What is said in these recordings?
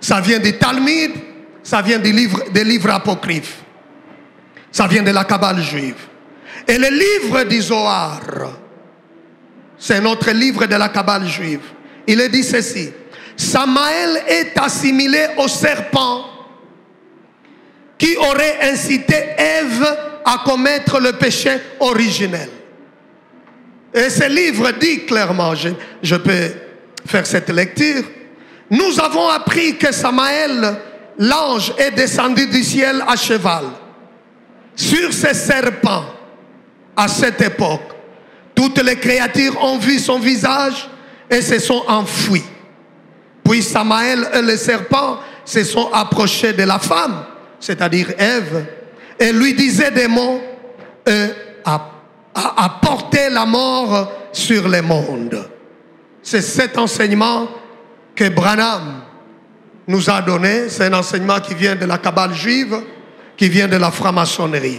Ça vient du Talmud, ça vient des livres apocryphes. Ça vient de la Kabbale juive. Et le livre du Zohar, c'est notre livre de la Kabbale juive. Il est dit ceci: Samaël est assimilé au serpent qui aurait incité Ève à commettre le péché originel. Et ce livre dit clairement, je peux faire cette lecture, nous avons appris que Samaël, l'ange, est descendu du ciel à cheval sur ce serpent. À cette époque, toutes les créatures ont vu son visage et se sont enfuies. Puis Samaël et le serpent se sont approchés de la femme, c'est-à-dire Ève, et lui disaient des mots à porter la mort sur le monde. C'est cet enseignement que Branham nous a donné. C'est un enseignement qui vient de la Kabbale juive, qui vient de la franc-maçonnerie.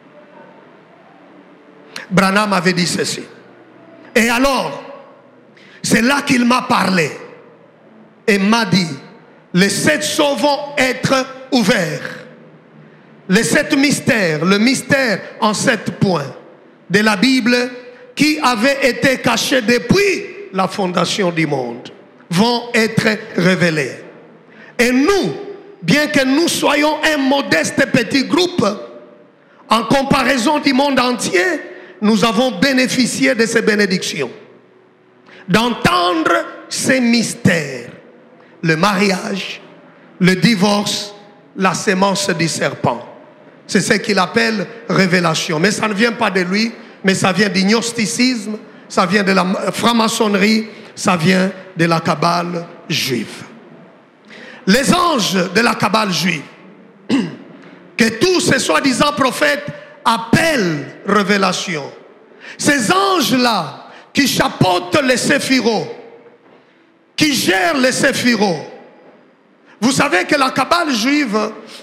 Branham avait dit ceci. Et alors, c'est là qu'il m'a parlé et m'a dit: les 7 sceaux vont être ouverts. Les 7 mystères, le mystère en 7 points de la Bible qui avait été caché depuis la fondation du monde vont être révélés. Et nous, bien que nous soyons un modeste petit groupe, en comparaison du monde entier, nous avons bénéficié de ces bénédictions. D'entendre ces mystères, le mariage, le divorce, la sémence du serpent. C'est ce qu'il appelle révélation. Mais ça ne vient pas de lui, mais ça vient du gnosticisme, ça vient de la franc-maçonnerie, ça vient de la Kabbale juive. Les anges de la Kabbale juive, que tous ces soi-disant prophètes appellent révélation. Ces anges-là qui chapeautent les séphirots, qui gèrent les séphirots. Vous savez que la Kabbale juive,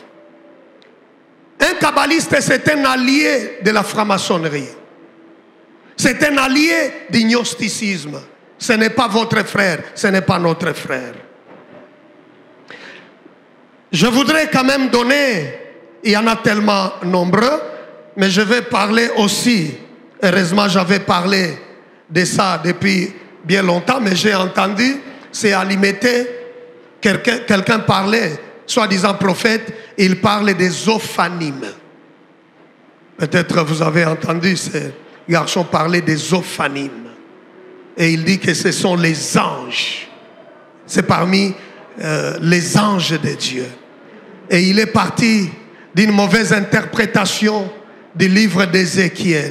un kabbaliste, c'est un allié de la franc-maçonnerie. C'est un allié du gnosticisme. Ce n'est pas votre frère, ce n'est pas notre frère. Je voudrais quand même donner, il y en a tellement nombreux, mais je vais parler aussi, heureusement j'avais parlé de ça depuis bien longtemps, mais j'ai entendu, c'est à l'imiter, quelqu'un parlait, soi-disant prophète, il parle des ophanimes. Peut-être vous avez entendu ce garçon parler des ophanimes. Et il dit que ce sont les anges. C'est parmi les anges de Dieu. Et il est parti d'une mauvaise interprétation du livre d'Ézéchiel.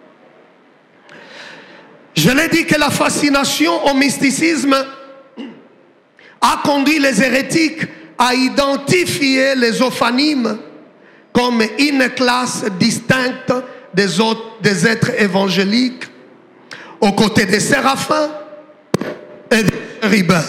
Je l'ai dit que la fascination au mysticisme a conduit les hérétiques à identifier les ophanimes comme une classe distincte des êtres évangéliques, aux côtés des séraphins et des chérubins.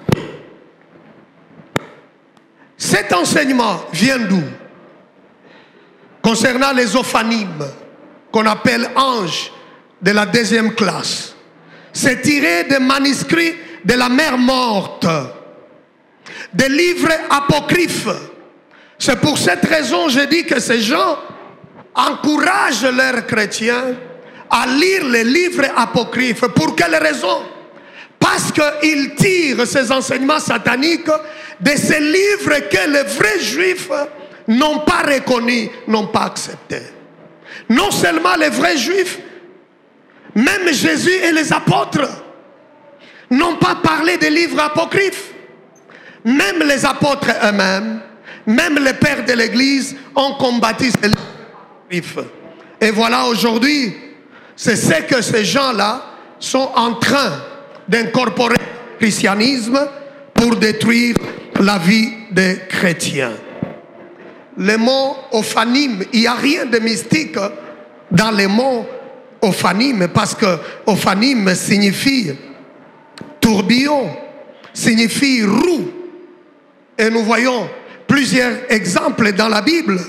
Cet enseignement vient d'où? Concernant les ophanimes, qu'on appelle anges de la 2e classe, c'est tiré des manuscrits de la mer morte, des livres apocryphes. C'est pour cette raison que je dis que ces gens encouragent leurs chrétiens à lire les livres apocryphes. Pour quelle raison? Parce qu'ils tirent ces enseignements sataniques de ces livres que les vrais juifs n'ont pas reconnus, n'ont pas acceptés. Non seulement les vrais juifs, même Jésus et les apôtres n'ont pas parlé des livres apocryphes. Même les apôtres eux-mêmes, même les pères de l'Église ont combattu ces livres apocryphes. Et voilà aujourd'hui, c'est ce que ces gens-là sont en train d'incorporer le christianisme pour détruire la vie des chrétiens. Le mot ophanime, il n'y a rien de mystique dans le mot ophanime, parce que ophanime signifie tourbillon, signifie roue. Et nous voyons plusieurs exemples dans la Bible.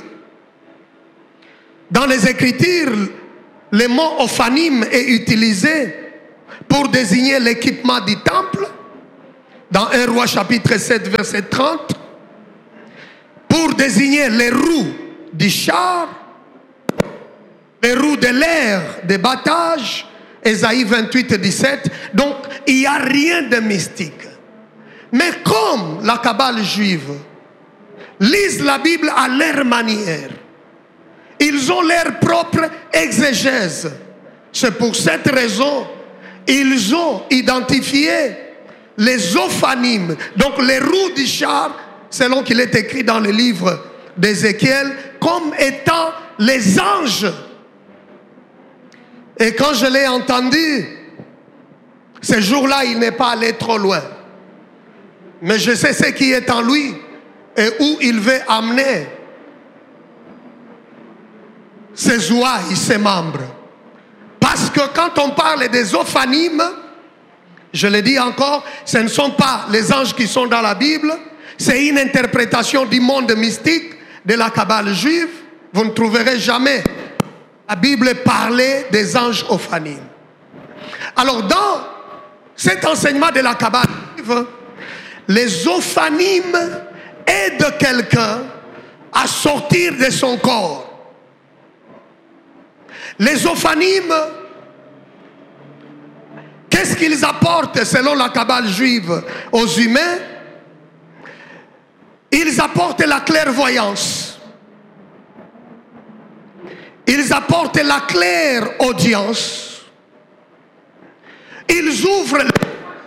Dans les Écritures, le mot ophanime est utilisé pour désigner l'équipement du temple, dans 1 Roi chapitre 7 verset 30, pour désigner les roues du char, les roues de l'air des battages, Ésaïe 28 17. Donc il n'y a rien de mystique. Mais comme la Kabbale juive lisent la Bible à leur manière, ils ont leur propre exégèse. C'est pour cette raison ils ont identifié les ophanimes, donc les roues du char, selon qu'il est écrit dans le livre d'Ézéchiel, comme étant les anges. Et quand je l'ai entendu, ce jour-là, il n'est pas allé trop loin. Mais je sais ce qui est en lui et où il veut amener ses ouailles, ses membres. Parce que quand on parle des ophanimes, je le dis encore, ce ne sont pas les anges qui sont dans la Bible, c'est une interprétation du monde mystique de la Kabbale juive. Vous ne trouverez jamais la Bible parler des anges ophanimes. Alors dans cet enseignement de la Kabbale juive, les ophanimes aident quelqu'un à sortir de son corps. Les ophanimes, qu'est-ce qu'ils apportent selon la Kabbale juive aux humains? Ils apportent la clairvoyance. Ils apportent la clairaudience. Ils ouvrent les...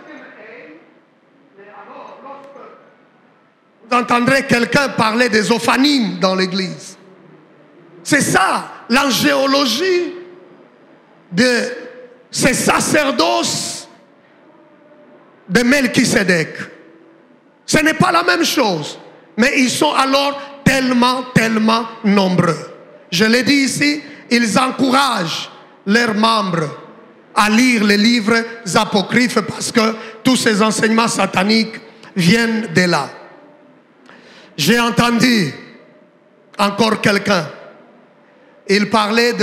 Vous entendrez quelqu'un parler des ophanimes dans l'église. C'est ça, l'angéologie de ces sacerdoces de Melchisédek. Ce n'est pas la même chose, mais ils sont alors tellement nombreux. Je l'ai dit ici, ils encouragent leurs membres à lire les livres apocryphes parce que tous ces enseignements sataniques viennent de là. J'ai entendu encore quelqu'un. Il parlait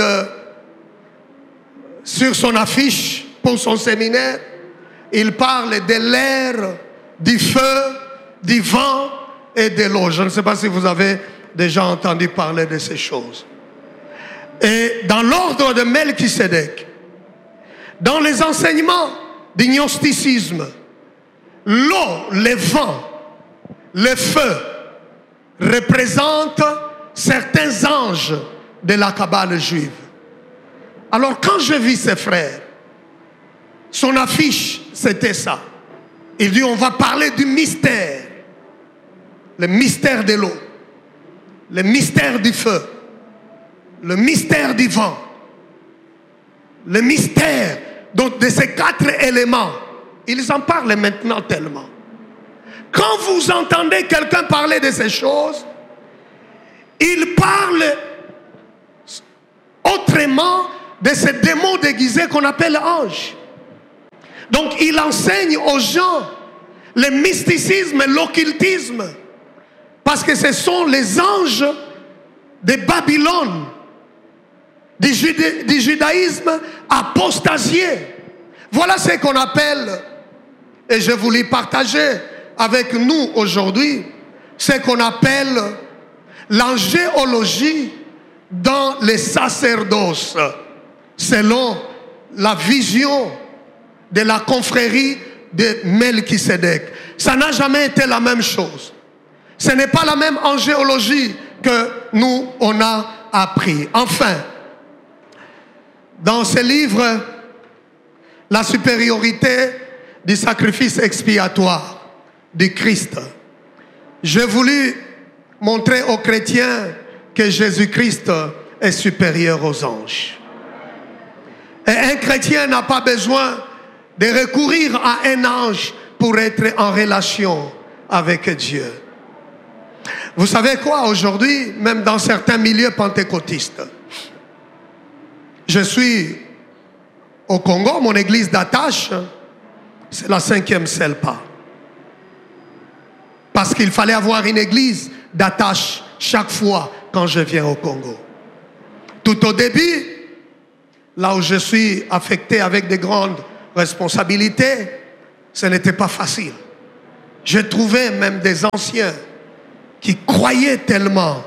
sur son affiche pour son séminaire, il parle de l'air, du feu, du vent et de l'eau. Je ne sais pas si vous avez déjà entendu parler de ces choses. Et dans l'ordre de Melchisédek, dans les enseignements du gnosticisme, l'eau, le vent, le feu représentent certains anges de la Kabbale juive. Alors quand je vis ses frères, son affiche c'était ça. Il dit on va parler du mystère. Le mystère de l'eau, le mystère du feu, le mystère du vent, le mystère donc de ces 4 éléments. Ils en parlent maintenant tellement. Quand vous entendez quelqu'un parler de ces choses, il parle autrement de ces démons déguisés qu'on appelle anges. Donc il enseigne aux gens le mysticisme et l'occultisme. Parce que ce sont les anges de Babylone, du judaïsme apostasié. Voilà ce qu'on appelle, et je voulais partager avec nous aujourd'hui, ce qu'on appelle l'angéologie dans les sacerdoces, selon la vision de la confrérie de Melchisédek. Ça n'a jamais été la même chose. Ce n'est pas la même angéologie que nous, on a appris. Enfin, dans ce livre, la supériorité du sacrifice expiatoire du Christ, j'ai voulu montrer aux chrétiens que Jésus-Christ est supérieur aux anges. Et un chrétien n'a pas besoin de recourir à un ange pour être en relation avec Dieu. Vous savez quoi, aujourd'hui, même dans certains milieux pentecôtistes, je suis au Congo, mon église d'attache, c'est la 5e CELPA. Parce qu'il fallait avoir une église d'attache chaque fois quand je viens au Congo. Tout au début, là où je suis affecté avec de grandes responsabilités, ce n'était pas facile. J'ai trouvé même des anciens qui croyaient tellement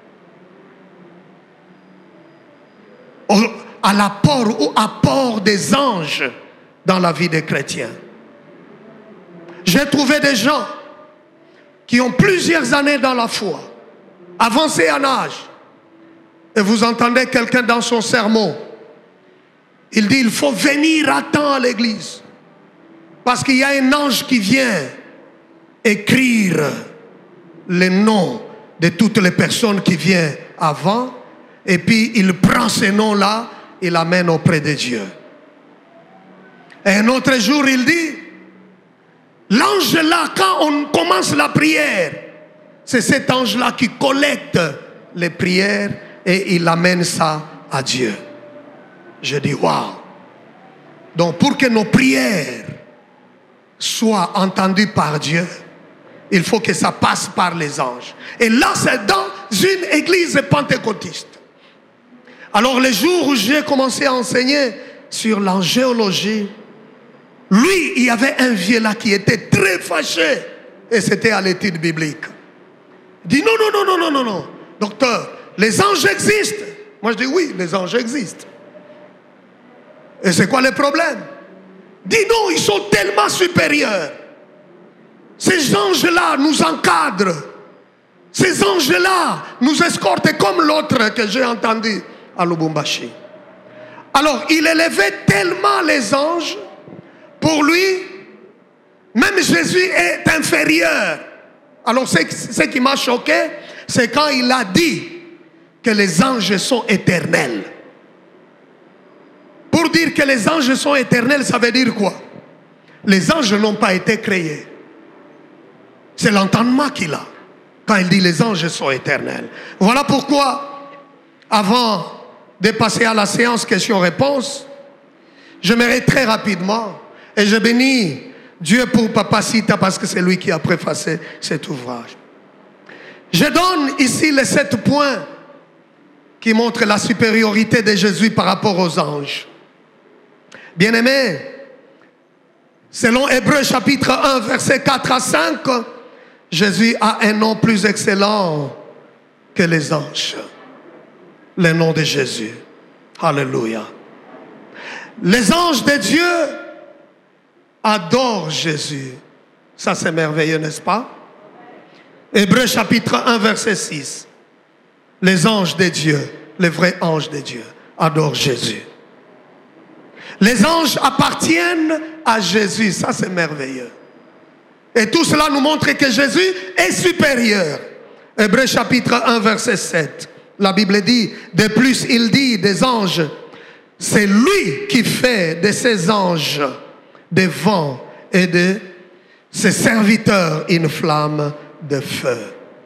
à l'apport ou apport des anges dans la vie des chrétiens. J'ai trouvé des gens qui ont plusieurs années dans la foi, avancés en âge, et vous entendez quelqu'un dans son sermon, il dit il faut venir à temps à l'église, parce qu'il y a un ange qui vient écrire les noms de toutes les personnes qui viennent avant, et puis il prend ces noms-là, il l'amène auprès de Dieu. Et un autre jour, il dit, l'ange là, quand on commence la prière, c'est cet ange-là qui collecte les prières et il amène ça à Dieu. Je dis, waouh! Donc pour que nos prières soient entendues par Dieu, il faut que ça passe par les anges. Et là, c'est dans une église pentecôtiste. Alors, les jours où j'ai commencé à enseigner sur l'angéologie, lui, il y avait un vieux là qui était très fâché. Et c'était à l'étude biblique. Il dit, non, docteur, les anges existent. Moi, je dis, oui, les anges existent. Et c'est quoi le problème? Il dit, non, ils sont tellement supérieurs. Ces anges-là nous encadrent. Ces anges-là nous escortent comme l'autre que j'ai entendu à Lubumbashi. Alors, il élevait tellement les anges, pour lui, même Jésus est inférieur. Alors, ce qui m'a choqué, c'est quand il a dit que les anges sont éternels. Pour dire que les anges sont éternels, ça veut dire quoi? Les anges n'ont pas été créés. C'est l'entendement qu'il a quand il dit les anges sont éternels. Voilà pourquoi, avant de passer à la séance questions-réponses, j'aimerais très rapidement, et je bénis Dieu pour Papa Sita parce que c'est lui qui a préfacé cet ouvrage. Je donne ici les 7 points qui montrent la supériorité de Jésus par rapport aux anges. Bien-aimés, selon Hébreux chapitre 1, versets 4 à 5, Jésus a un nom plus excellent que les anges. Le nom de Jésus. Alléluia. Les anges de Dieu adorent Jésus. Ça, c'est merveilleux, n'est-ce pas? Hébreux chapitre 1, verset 6. Les anges de Dieu, les vrais anges de Dieu, adorent Jésus. Les anges appartiennent à Jésus. Ça, c'est merveilleux. Et tout cela nous montre que Jésus est supérieur. Hébreux chapitre 1, verset 7. La Bible dit, de plus il dit des anges, c'est lui qui fait de ses anges des vents et de ses serviteurs une flamme de feu.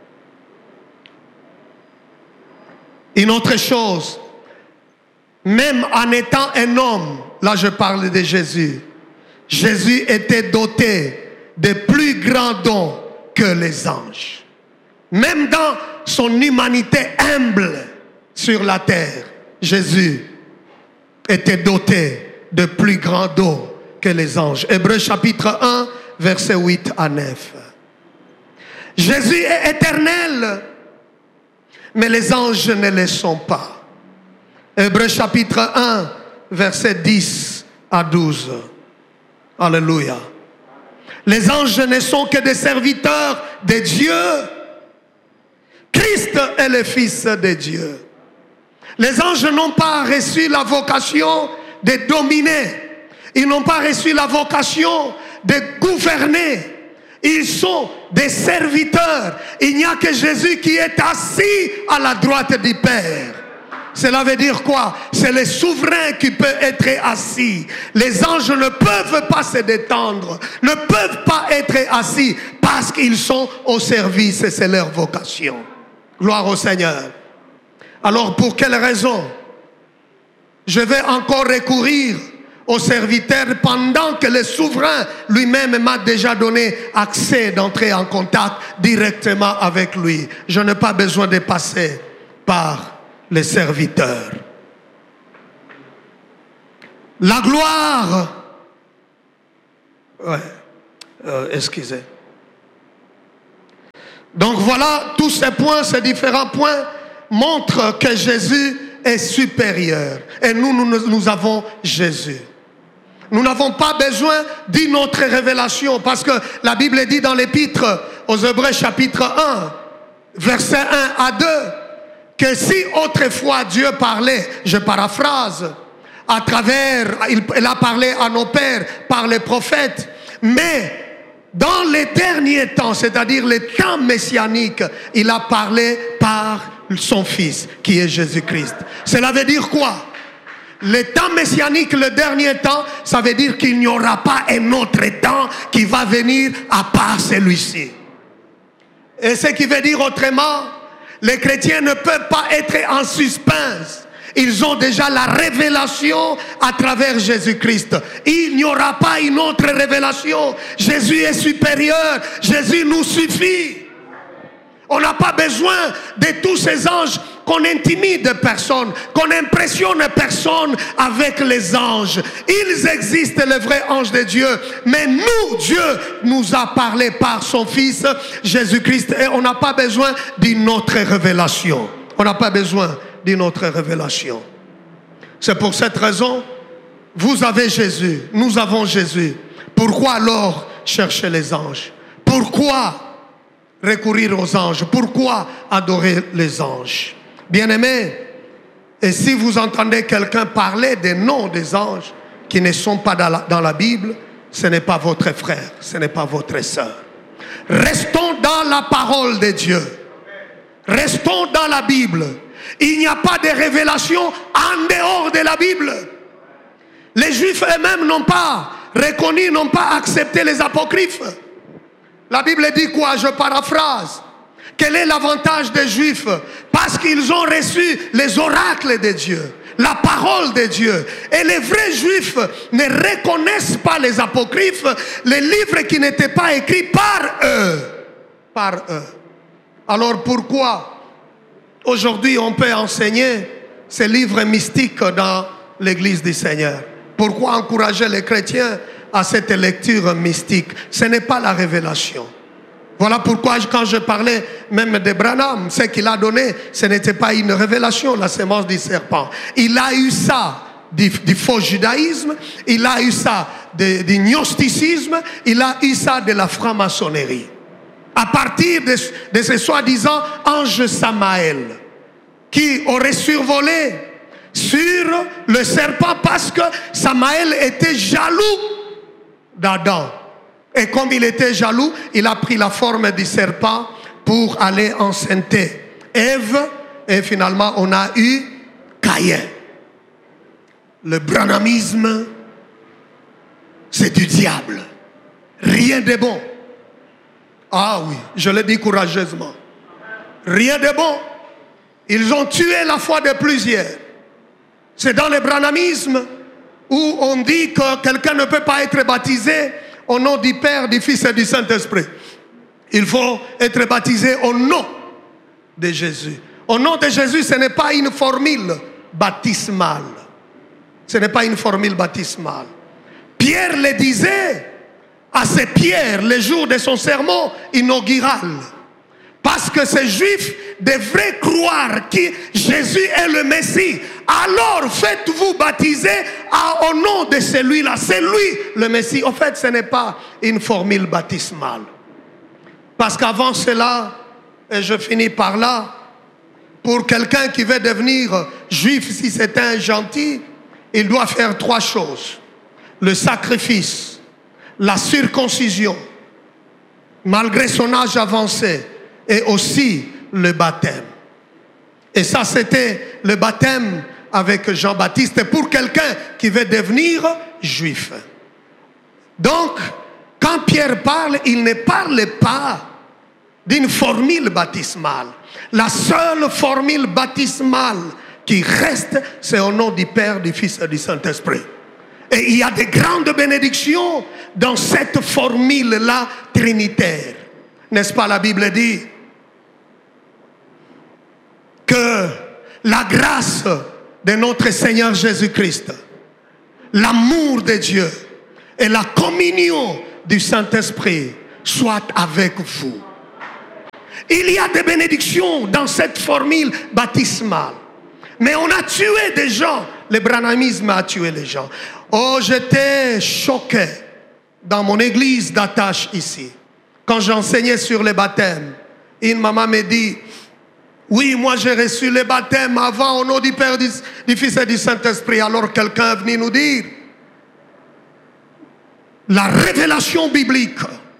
Une autre chose, même en étant un homme, là je parle de Jésus, Jésus était doté de plus grands dons que les anges. Même dans son humanité humble sur la terre, Jésus était doté de plus grands dons que les anges. Hébreux chapitre 1, versets 8 à 9. Jésus est éternel, mais les anges ne le sont pas. Hébreux chapitre 1, versets 10 à 12. Alléluia. Les anges ne sont que des serviteurs de Dieu. Christ est le Fils de Dieu. Les anges n'ont pas reçu la vocation de dominer. Ils n'ont pas reçu la vocation de gouverner. Ils sont des serviteurs. Il n'y a que Jésus qui est assis à la droite du Père. Cela veut dire quoi? C'est le souverain qui peut être assis. Les anges ne peuvent pas se détendre, ne peuvent pas être assis parce qu'ils sont au service et c'est leur vocation. Gloire au Seigneur. Alors pour quelle raison je vais encore recourir au serviteur pendant que le souverain lui-même m'a déjà donné accès d'entrer en contact directement avec lui? Je n'ai pas besoin de passer par les serviteurs. La gloire, excusez, Donc voilà, tous ces points, ces différents points montrent que Jésus est supérieur. Et nous avons Jésus. Nous n'avons pas besoin d'une autre révélation parce que la Bible dit dans l'épître aux Hébreux chapitre 1, versets 1 à 2, que si autrefois Dieu parlait, je paraphrase, à travers, il a parlé à nos pères par les prophètes, mais dans les derniers temps, c'est-à-dire les temps messianiques, il a parlé par son Fils, qui est Jésus-Christ. Cela veut dire quoi? Le temps messianique, le dernier temps, ça veut dire qu'il n'y aura pas un autre temps qui va venir à part celui-ci. Et ce qui veut dire autrement, les chrétiens ne peuvent pas être en suspense. Ils ont déjà la révélation à travers Jésus-Christ. Il n'y aura pas une autre révélation. Jésus est supérieur. Jésus nous suffit. On n'a pas besoin de tous ces anges qu'on intimide personne, qu'on impressionne personne avec les anges. Ils existent, les vrais anges de Dieu. Mais nous, Dieu nous a parlé par son Fils, Jésus-Christ. Et on n'a pas besoin d'une autre révélation. On n'a pas besoin d'une autre révélation. C'est pour cette raison, vous avez Jésus, nous avons Jésus. Pourquoi alors chercher les anges? Pourquoi recourir aux anges? Pourquoi adorer les anges? Bien-aimés, et si vous entendez quelqu'un parler des noms des anges qui ne sont pas dans la Bible, ce n'est pas votre frère, ce n'est pas votre sœur. Restons dans la parole de Dieu. Restons dans la Bible. Il n'y a pas de révélation en dehors de la Bible. Les Juifs eux-mêmes n'ont pas reconnu, n'ont pas accepté les apocryphes. La Bible dit quoi? Je paraphrase. Quel est l'avantage des Juifs? Parce qu'ils ont reçu les oracles de Dieu, la parole de Dieu. Et les vrais Juifs ne reconnaissent pas les apocryphes, les livres qui n'étaient pas écrits par eux. Par eux. Alors pourquoi aujourd'hui on peut enseigner ces livres mystiques dans l'église du Seigneur? Pourquoi encourager les chrétiens à cette lecture mystique? Ce n'est pas la révélation. Voilà pourquoi quand je parlais même de Branham, ce qu'il a donné, ce n'était pas une révélation, la sémence du serpent. Il a eu ça du faux judaïsme, il a eu ça du gnosticisme, il a eu ça de la franc-maçonnerie. À partir de ce soi-disant ange Samaël, qui aurait survolé sur le serpent parce que Samaël était jaloux d'Adam. Et comme il était jaloux, il a pris la forme du serpent pour aller enceinter Ève. Et finalement, on a eu Caïn. Le branhamisme, c'est du diable. Rien de bon. Ah oui, je le dis courageusement. Rien de bon. Ils ont tué la foi de plusieurs. C'est dans le branhamisme où on dit que quelqu'un ne peut pas être baptisé au nom du Père, du Fils et du Saint-Esprit. Il faut être baptisé au nom de Jésus. Au nom de Jésus, ce n'est pas une formule baptismale. Ce n'est pas une formule baptismale. Pierre le disait à ses Pierre le jour de son sermon inaugural. Parce que ces Juifs devraient croire que Jésus est le Messie. Alors faites-vous baptiser au nom de celui-là. C'est lui le Messie. En fait, ce n'est pas une formule baptismale. Parce qu'avant cela, et je finis par là, pour quelqu'un qui veut devenir juif, si c'est un gentil, il doit faire 3 choses. Le sacrifice, la circoncision, malgré son âge avancé, et aussi le baptême. Et ça, c'était le baptême avec Jean-Baptiste pour quelqu'un qui veut devenir juif. Donc, quand Pierre parle, il ne parle pas d'une formule baptismale. La seule formule baptismale qui reste, c'est au nom du Père, du Fils et du Saint-Esprit. Et il y a de grandes bénédictions dans cette formule-là trinitaire. N'est-ce pas, la Bible dit que la grâce de notre Seigneur Jésus-Christ, l'amour de Dieu et la communion du Saint-Esprit soient avec vous. Il y a des bénédictions dans cette formule baptismale. Mais on a tué des gens. Le branhamisme a tué les gens. Oh, j'étais choqué dans mon église d'attache ici. Quand j'enseignais sur les baptêmes, une maman me dit, oui, moi j'ai reçu le baptême avant au nom du Père, du Fils et du Saint-Esprit. Alors quelqu'un est venu nous dire, la révélation biblique,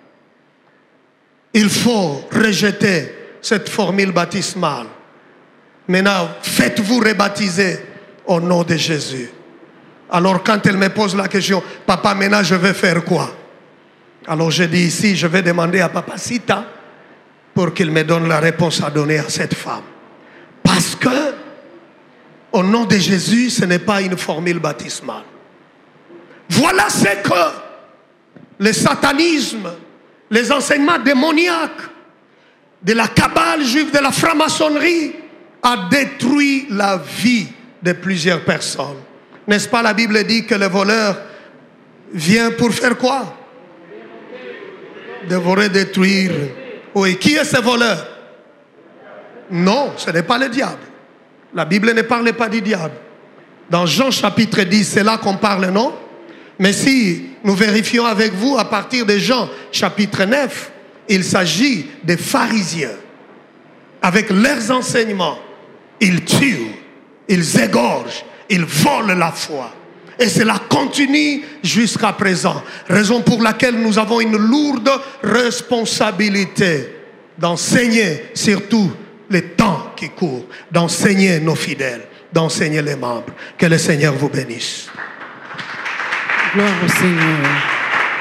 il faut rejeter cette formule baptismale. Maintenant, faites-vous rebaptiser au nom de Jésus. Alors quand elle me pose la question, papa, maintenant je vais faire quoi? Alors je dis ici, je vais demander à Papa Sita pour qu'il me donne la réponse à donner à cette femme. Parce que, au nom de Jésus, ce n'est pas une formule baptismale. Voilà ce que le satanisme, les enseignements démoniaques de la cabale juive, de la franc-maçonnerie, a détruit la vie de plusieurs personnes. N'est-ce pas, la Bible dit que le voleur vient pour faire quoi? Dévorer, détruire. Oui, qui est ce voleur? Non, ce n'est pas le diable. La Bible ne parle pas du diable. Dans Jean chapitre 10, c'est là qu'on parle, non? Mais si nous vérifions avec vous à partir de Jean chapitre 9, il s'agit des pharisiens. Avec leurs enseignements, ils tuent, ils égorgent, ils volent la foi. Et cela continue jusqu'à présent. Raison pour laquelle nous avons une lourde responsabilité d'enseigner, surtout les temps qui courent, d'enseigner nos fidèles, d'enseigner les membres. Que le Seigneur vous bénisse. Gloire au Seigneur.